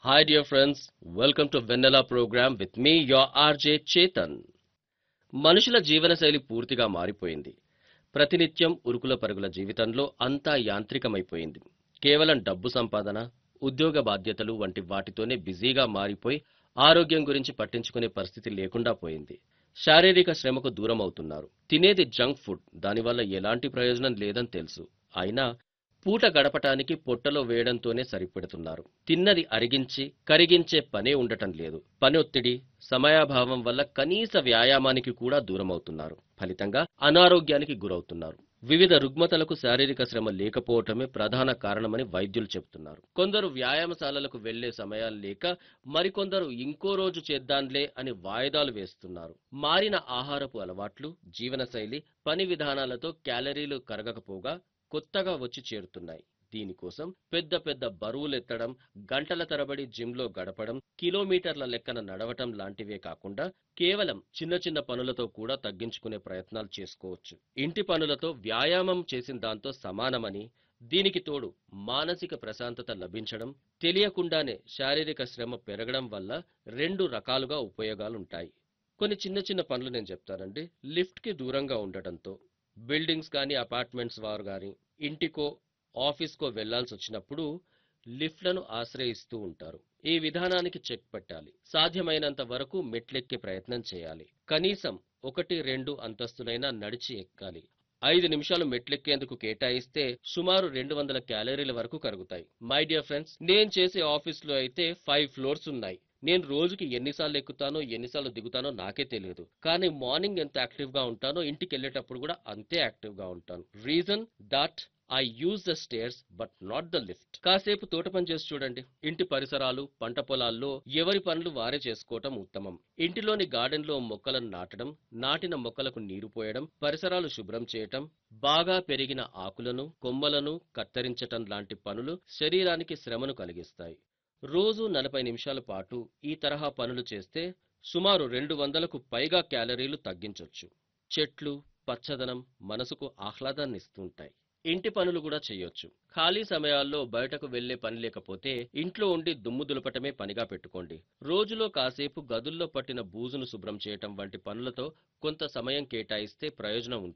Hi, dear friends. Welcome to Vanilla program with me, your RJ Chetan. మనుషుల జీవనశైలి పూర్తిగా మారిపోయింది. ప్రతినిత్యం ఉరుకుల పరుగుల జీవితంలో అంతా యాంత్రికమైపోయింది. కేవలం డబ్బు సంపాదన, ఉద్యోగ బాధ్యతలు వంటి వాటితోనే బిజీగా మారిపోయి ఆరోగ్యం గురించి పట్టించుకునే పరిస్థితి లేకుండా పోయింది. శారీరక శ్రమకు దూరం అవుతున్నారు. తినేది జంక్ ఫుడ్, దానివల్ల ఎలాంటి ప్రయోజనం లేదని తెలుసు. అయినా పూట గడపటానికి పొట్టలో వేయడంతోనే సరిపెడుతున్నారు. తిన్నది అరిగించి కరిగించే పనే ఉండటం లేదు. పని ఒత్తిడి, సమయాభావం వల్ల కనీస వ్యాయామానికి కూడా దూరమవుతున్నారు. ఫలితంగా అనారోగ్యానికి గురవుతున్నారు. వివిధ రుగ్మతలకు శారీరక శ్రమ లేకపోవటమే ప్రధాన కారణమని వైద్యులు చెబుతున్నారు. కొందరు వ్యాయామశాలలకు వెళ్లే సమయాలు లేక మరికొందరు ఇంకో రోజు చేద్దాంలే అని వాయిదాలు వేస్తున్నారు. మారిన ఆహారపు అలవాట్లు, జీవనశైలి, పని విధానాలతో క్యాలరీలు కరగకపోగా కొత్తగా వచ్చి చేరుతున్నాయి. దీనికోసం పెద్ద పెద్ద బరువులెత్తడం, గంటల తరబడి జిమ్లో గడపడం, కిలోమీటర్ల లెక్కన నడవటం లాంటివే కాకుండా కేవలం చిన్న చిన్న పనులతో కూడా తగ్గించుకునే ప్రయత్నాలు చేసుకోవచ్చు. ఇంటి పనులతో వ్యాయామం చేసిన దాంతో సమానమని, దీనికి తోడు మానసిక ప్రశాంతత లభించడం, తెలియకుండానే శారీరక శ్రమ పెరగడం వల్ల రెండు రకాలుగా ఉపయోగాలుంటాయి. కొన్ని చిన్న చిన్న పనులు నేను చెప్తానండి. లిఫ్ట్కి దూరంగా ఉండటంతో బిల్డింగ్స్ కానీ అపార్ట్మెంట్స్ వారు కానీ ఇంటికో ఆఫీస్కో వెళ్లాల్సి వచ్చినప్పుడు లిఫ్ట్లను ఆశ్రయిస్తూ ఉంటారు. ఈ విధానానికి చెక్ పెట్టాలి. సాధ్యమైనంత వరకు మెట్లెక్కే ప్రయత్నం చేయాలి. కనీసం 1-2 అంతస్తులైనా నడిచి ఎక్కాలి. 5 నిమిషాలు మెట్లెక్కేందుకు కేటాయిస్తే సుమారు 200 క్యాలరీల వరకు కరుగుతాయి. మై డియర్ ఫ్రెండ్స్, నేను చేసే ఆఫీస్లో అయితే 5 ఫ్లోర్స్ ఉన్నాయి. నేను రోజుకి ఎన్నిసార్లు ఎక్కుతానో ఎన్నిసార్లు దిగుతానో నాకే తెలియదు. కానీ మార్నింగ్ ఎంత యాక్టివ్ గా ఉంటానో ఇంటికి వెళ్ళేటప్పుడు కూడా అంతే యాక్టివ్ గా ఉంటాను. Reason that I use the stairs but not the lift. కాసేపు తోట పని చేసి చూడండి. ఇంటి పరిసరాలు, పంట పొలాల్లో ఎవరి పనులు వారే చేసుకోవటం ఉత్తమం. ఇంటిలోని గార్డెన్ లో మొక్కలను నాటడం, నాటిన మొక్కలకు నీరు పోయడం, పరిసరాలు శుభ్రం చేయటం, బాగా పెరిగిన ఆకులను, కొమ్మలను కత్తిరించటం లాంటి పనులు శరీరానికి శ్రమను కలిగిస్తాయి. రోజు 40 నిమిషాల పాటు ఈ తరహా పనులు చేస్తే సుమారు 200కు పైగా క్యాలరీలు తగ్గించొచ్చు. చెట్లు, పచ్చదనం మనసుకు ఆహ్లాదాన్ని ఇస్తుంటాయి. ఇంటి పనులు కూడా చేయొచ్చు. ఖాళీ సమయాల్లో బయటకు వెళ్లే పని లేకపోతే ఇంట్లో ఉండి దుమ్ము దులపటమే పనిగా పెట్టుకోండి. రోజులో కాసేపు గదుల్లో పట్టిన బూజును శుభ్రం చేయటం వంటి పనులతో కొంత సమయం కేటాయిస్తే ప్రయోజనం ఉంటుంది.